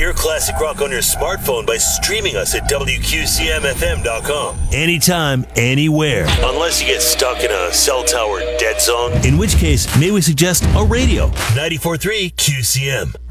Hear classic rock on your smartphone by streaming us at WQCMFM.com. Anytime, anywhere. Unless you get stuck in a cell tower dead zone. In which case, may we suggest a radio. 94.3 QCM.